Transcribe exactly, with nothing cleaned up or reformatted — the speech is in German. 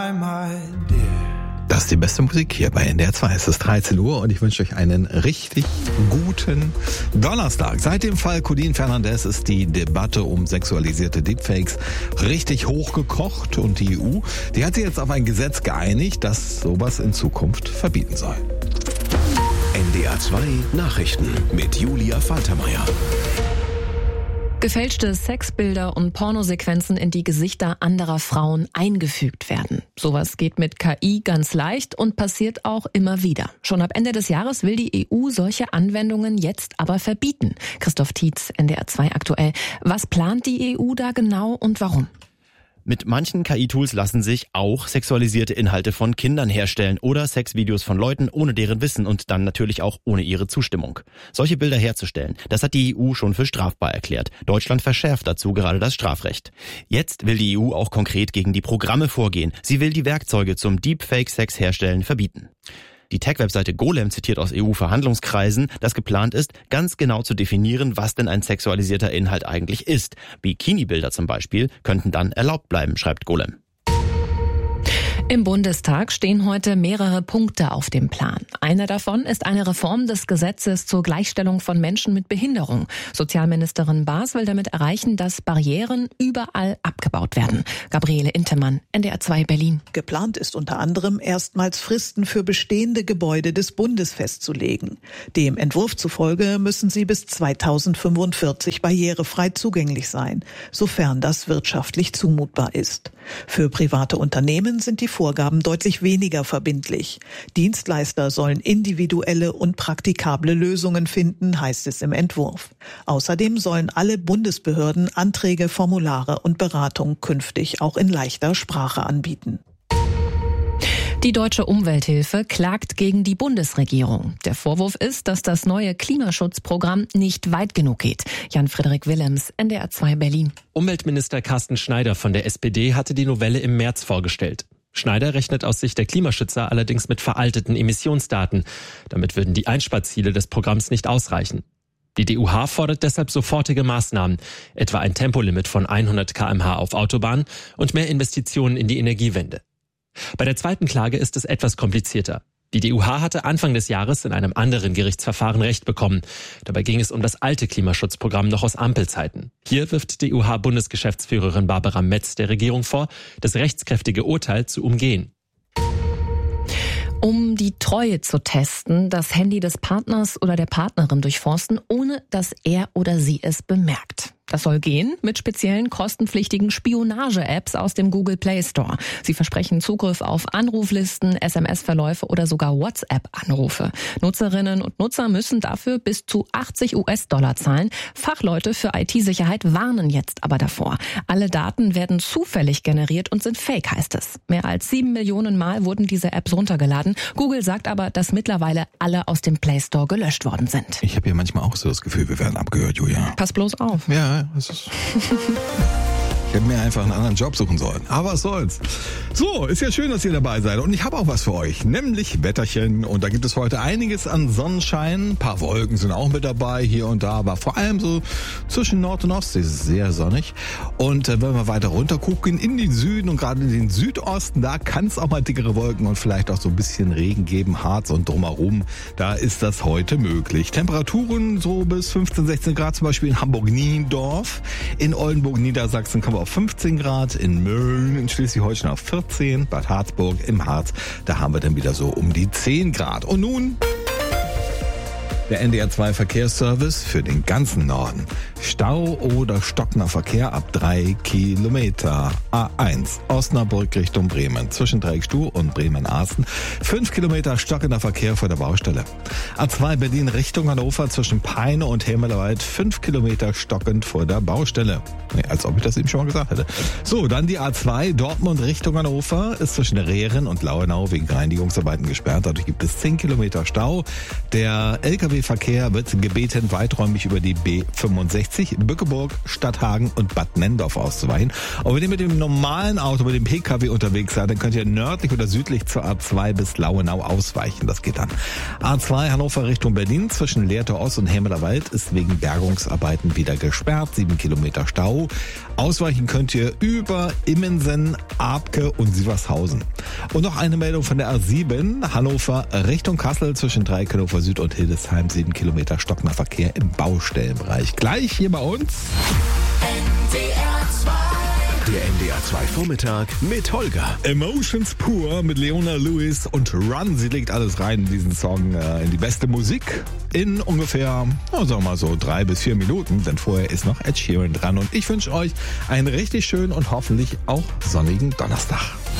Das ist die beste Musik hier bei N D R zwei. Es ist dreizehn Uhr und ich wünsche euch einen richtig guten Donnerstag. Seit dem Fall Colin Fernandez ist die Debatte um sexualisierte Deepfakes richtig hochgekocht und die E U, die hat sich jetzt auf ein Gesetz geeinigt, das sowas in Zukunft verbieten soll. N D R zwei Nachrichten mit Julia Faltermeier. Gefälschte Sexbilder und Pornosequenzen in die Gesichter anderer Frauen eingefügt werden. Sowas geht mit K I ganz leicht und passiert auch immer wieder. Schon ab Ende des Jahres will die E U solche Anwendungen jetzt aber verbieten. Christoph Tietz, N D R zwei aktuell. Was plant die E U da genau und warum? Mit manchen K I-Tools lassen sich auch sexualisierte Inhalte von Kindern herstellen oder Sexvideos von Leuten ohne deren Wissen und dann natürlich auch ohne ihre Zustimmung. Solche Bilder herzustellen, das hat die E U schon für strafbar erklärt. Deutschland verschärft dazu gerade das Strafrecht. Jetzt will die E U auch konkret gegen die Programme vorgehen. Sie will die Werkzeuge zum Deepfake-Sex-Herstellen verbieten. Die Tech-Webseite Golem zitiert aus E U-Verhandlungskreisen, dass geplant ist, ganz genau zu definieren, was denn ein sexualisierter Inhalt eigentlich ist. Bikini-Bilder zum Beispiel könnten dann erlaubt bleiben, schreibt Golem. Im Bundestag stehen heute mehrere Punkte auf dem Plan. Einer davon ist eine Reform des Gesetzes zur Gleichstellung von Menschen mit Behinderung. Sozialministerin Baas will damit erreichen, dass Barrieren überall abgebaut werden. Gabriele Intemann, N D R zwei Berlin. Geplant ist unter anderem, erstmals Fristen für bestehende Gebäude des Bundes festzulegen. Dem Entwurf zufolge müssen sie bis zweitausendfünfundvierzig barrierefrei zugänglich sein, sofern das wirtschaftlich zumutbar ist. Für private Unternehmen sind die Vorgaben deutlich weniger verbindlich. Dienstleister sollen individuelle und praktikable Lösungen finden, heißt es im Entwurf. Außerdem sollen alle Bundesbehörden Anträge, Formulare und Beratung künftig auch in leichter Sprache anbieten. Die Deutsche Umwelthilfe klagt gegen die Bundesregierung. Der Vorwurf ist, dass das neue Klimaschutzprogramm nicht weit genug geht. Jan-Frederik Willems, N D R zwei Berlin. Umweltminister Carsten Schneider von der S P D hatte die Novelle im März vorgestellt. Schneider rechnet aus Sicht der Klimaschützer allerdings mit veralteten Emissionsdaten. Damit würden die Einsparziele des Programms nicht ausreichen. Die D U H fordert deshalb sofortige Maßnahmen, etwa ein Tempolimit von hundert Kilometer pro Stunde auf Autobahnen und mehr Investitionen in die Energiewende. Bei der zweiten Klage ist es etwas komplizierter. Die D U H hatte Anfang des Jahres in einem anderen Gerichtsverfahren Recht bekommen. Dabei ging es um das alte Klimaschutzprogramm noch aus Ampelzeiten. Hier wirft D U H-Bundesgeschäftsführerin Barbara Metz der Regierung vor, das rechtskräftige Urteil zu umgehen. Um die Treue zu testen, das Handy des Partners oder der Partnerin durchforsten, ohne dass er oder sie es bemerkt. Das soll gehen mit speziellen kostenpflichtigen Spionage-Apps aus dem Google Play Store. Sie versprechen Zugriff auf Anruflisten, S M S-Verläufe oder sogar WhatsApp-Anrufe. Nutzerinnen und Nutzer müssen dafür bis zu achtzig US-Dollar zahlen. Fachleute für I T-Sicherheit warnen jetzt aber davor. Alle Daten werden zufällig generiert und sind fake, heißt es. Mehr als sieben Millionen Mal wurden diese Apps runtergeladen. Google sagt aber, dass mittlerweile alle aus dem Play Store gelöscht worden sind. Ich habe ja manchmal auch so das Gefühl, wir werden abgehört, Julia. Pass bloß auf. Ja. Das ist ich hätte mir einfach einen anderen Job suchen sollen. Aber was soll's. So, ist ja schön, dass ihr dabei seid. Und ich habe auch was für euch, nämlich Wetterchen. Und da gibt es heute einiges an Sonnenschein. Ein paar Wolken sind auch mit dabei, hier und da. Aber vor allem so zwischen Nord- und Ostsee ist es sehr sonnig. Und äh, wenn wir weiter runter gucken, in den Süden und gerade in den Südosten, da kann es auch mal dickere Wolken und vielleicht auch so ein bisschen Regen geben. Harz und drumherum, da ist das heute möglich. Temperaturen so bis fünfzehn, sechzehn Grad, zum Beispiel in Hamburg-Niendorf. In Oldenburg, Niedersachsen kommen wir auf fünfzehn Grad, in Mölln, in Schleswig-Holstein auf vierzehn, Bad Harzburg im Harz, da haben wir dann wieder so um die zehn Grad. Und nun der N D R zwei Verkehrsservice für den ganzen Norden. Stau oder stockender Verkehr ab drei Kilometer. A eins, Osnabrück Richtung Bremen, zwischen Dreieckstuhl und Bremen-Arsten. fünf Kilometer stockender Verkehr vor der Baustelle. A zwei, Berlin Richtung Hannover, zwischen Peine und Hemmerlewald. fünf Kilometer stockend vor der Baustelle. Nee, als ob ich das eben schon mal gesagt hätte. So, dann die A zwei, Dortmund Richtung Hannover, ist zwischen Rehren und Lauenau wegen Reinigungsarbeiten gesperrt. Dadurch gibt es zehn Kilometer Stau. Der L K W Pkw-Verkehr wird gebeten, weiträumig über die B fünfundsechzig, Bückeburg, Stadthagen und Bad Nendorf auszuweichen. Und wenn ihr mit dem normalen Auto, mit dem Pkw unterwegs seid, dann könnt ihr nördlich oder südlich zur A zwei bis Lauenau ausweichen. Das geht dann. A zwei Hannover Richtung Berlin zwischen Lehrte Ost und Hämelerwald ist wegen Bergungsarbeiten wieder gesperrt. Sieben Kilometer Stau. Ausweichen könnt ihr über Immensen, Abke und Sievershausen. Und noch eine Meldung von der A sieben, Hannover Richtung Kassel zwischen Dreieckhannover Süd und Hildesheim, sieben Kilometer stockender Verkehr im Baustellenbereich. Gleich hier bei uns Der N D R zwei Vormittag mit Holger. Emotions pur mit Leona Lewis und Run. Sie legt alles rein in diesen Song, äh, in die beste Musik in ungefähr, oh, sagen wir mal so drei bis vier Minuten, denn vorher ist noch Ed Sheeran dran und ich wünsche euch einen richtig schönen und hoffentlich auch sonnigen Donnerstag.